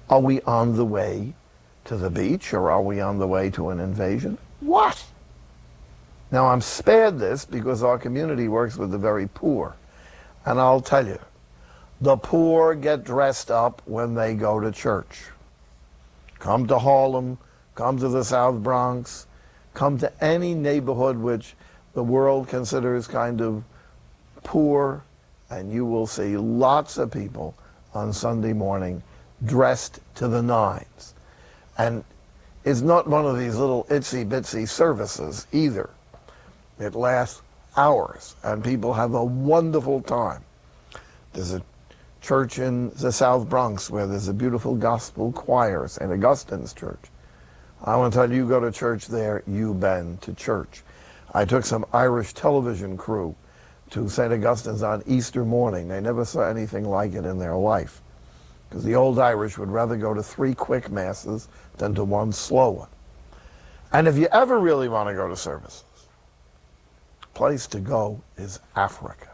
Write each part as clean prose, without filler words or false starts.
Are we on the way to the beach, or are we on the way to an invasion? What? Now, I'm spared this because our community works with the very poor. And I'll tell you, the poor get dressed up when they go to church. Come to Harlem, come to the South Bronx, come to any neighborhood which the world considers kind of poor, and you will see lots of people on Sunday morning dressed to the nines. And it's not one of these little itsy-bitsy services either. It lasts hours, and people have a wonderful time. There's a church in the South Bronx where there's a beautiful gospel choir, St. Augustine's Church. I want to tell you, you go to church there, you've been to church. I took some Irish television crew to St. Augustine's on Easter morning. They never saw anything like it in their life, because the old Irish would rather go to 3 quick masses than to 1 slow one. And if you ever really want to go to services, the place to go is Africa.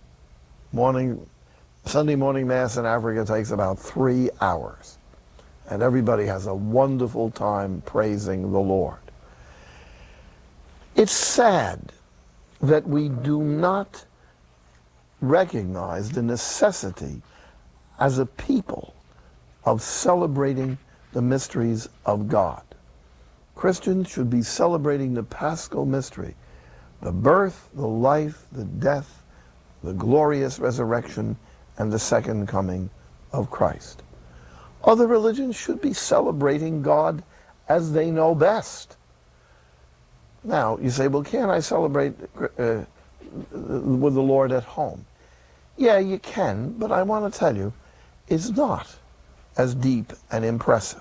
Sunday morning Mass in Africa takes about 3 hours, and everybody has a wonderful time praising the Lord. It's sad that we do not recognize the necessity as a people of celebrating the mysteries of God. Christians should be celebrating the Paschal mystery, the birth, the life, the death, the glorious resurrection, and the second coming of Christ. Other religions should be celebrating God as they know best. Now, you say, well, can't I celebrate with the Lord at home? Yeah, you can, but I want to tell you, it's not as deep and impressive.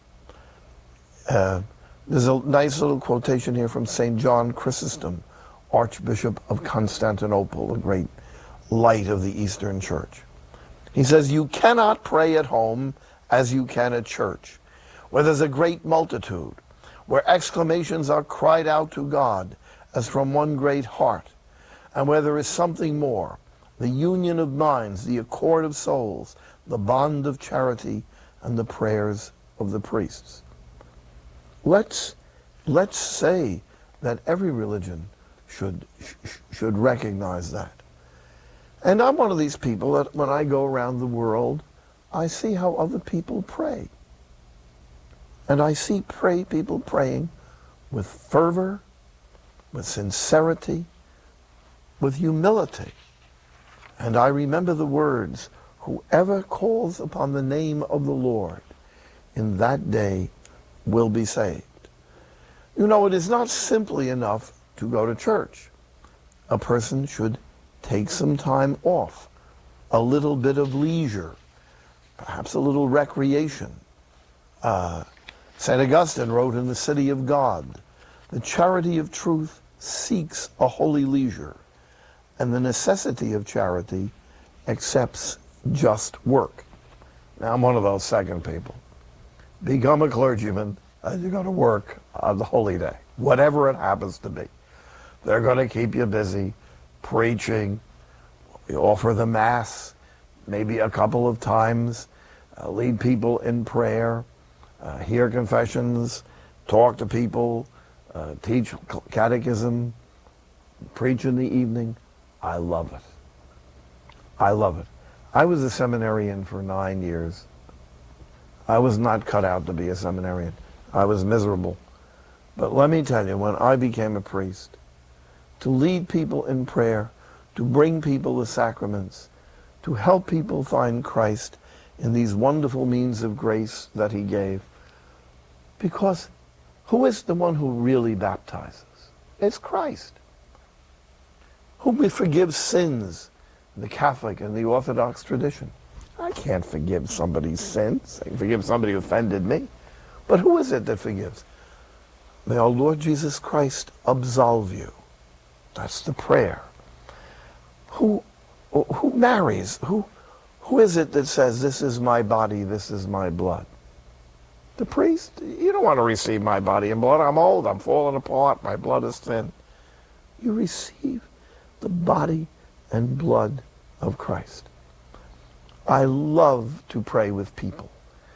There's a nice little quotation here from St. John Chrysostom, Archbishop of Constantinople, a great light of the Eastern Church. He says, you cannot pray at home as you can at church, where there's a great multitude, where exclamations are cried out to God as from one great heart, and where there is something more, the union of minds, the accord of souls, the bond of charity, and the prayers of the priests. Let's say that every religion should recognize that. And I'm one of these people that when I go around the world, I see how other people pray. And I see people praying with fervor, with sincerity, with humility. And I remember the words, whoever calls upon the name of the Lord in that day will be saved. You know, it is not simply enough to go to church. A person should take some time off, a little bit of leisure, perhaps a little recreation. St. Augustine wrote in The City of God, the charity of truth seeks a holy leisure, and the necessity of charity accepts just work. Now, I'm one of those second people. Become a clergyman, and you're going to work on the holy day, whatever it happens to be. They're going to keep you busy preaching, you offer the Mass, maybe a couple of times, lead people in prayer, hear confessions, talk to people, teach catechism, preach in the evening. I love it. I love it. I was a seminarian for 9 years. I was not cut out to be a seminarian. I was miserable. But let me tell you, when I became a priest, to lead people in prayer, to bring people the sacraments, to help people find Christ in these wonderful means of grace that he gave. Because who is the one who really baptizes? It's Christ. Who forgives sins in the Catholic and the Orthodox tradition? I can't forgive somebody's sins. I can forgive somebody who offended me. But who is it that forgives? May our Lord Jesus Christ absolve you. That's the prayer. Who marries? Who is it that says, this is my body, this is my blood? The priest? You don't want to receive my body and blood. I'm old, I'm falling apart, my blood is thin. You receive the body and blood of Christ. I love to pray with people.